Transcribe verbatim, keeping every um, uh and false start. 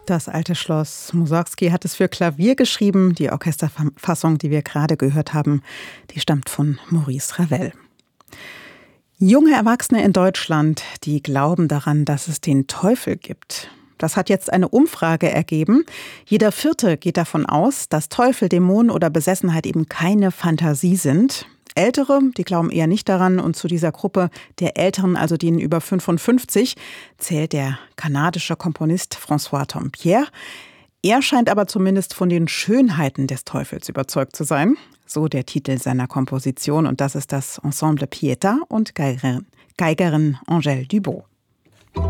Das alte Schloss. Mussorgsky hat es für Klavier geschrieben. Die Orchesterfassung, die wir gerade gehört haben, die stammt von Maurice Ravel. Junge Erwachsene in Deutschland, die glauben daran, dass es den Teufel gibt. Das hat jetzt eine Umfrage ergeben. Jeder Vierte geht davon aus, dass Teufel, Dämonen oder Besessenheit eben keine Fantasie sind. Ältere, die glauben eher nicht daran, und zu dieser Gruppe der Älteren, also denen über fünfundfünfzig, zählt der kanadische Komponist François Tompierre. Er scheint aber zumindest von den Schönheiten des Teufels überzeugt zu sein. So der Titel seiner Komposition, und das ist das Ensemble Pietà und Geigerin, Geigerin Angèle Dubot.